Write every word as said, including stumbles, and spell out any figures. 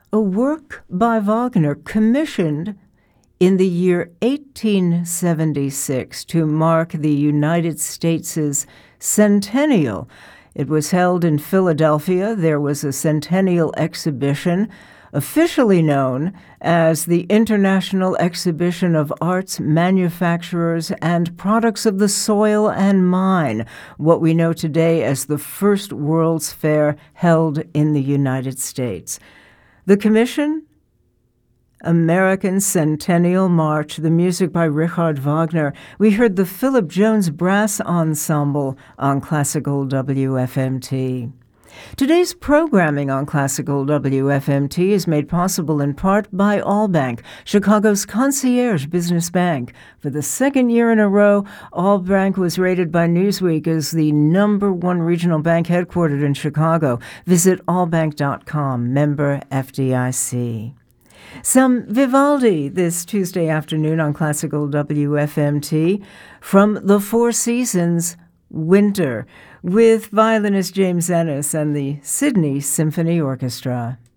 a work by Wagner commissioned in the year eighteen seventy-six to mark the United States' centennial. It was held in Philadelphia. There was a centennial exhibition, officially known as the International Exhibition of Arts, Manufacturers, and Products of the Soil and Mine, what we know today as the first World's Fair held in the United States. The commission? American Centennial March, the music by Richard Wagner. We heard the Philip Jones Brass Ensemble on Classical W F M T. Today's programming on Classical W F M T is made possible in part by Allbank, Chicago's concierge business bank. For the second year in a row, Allbank was rated by Newsweek as the number one regional bank headquartered in Chicago. Visit allbank dot com, member F D I C. Some Vivaldi this Tuesday afternoon on Classical W F M T from the Four Seasons, Winter, with violinist James Ennis and the Sydney Symphony Orchestra.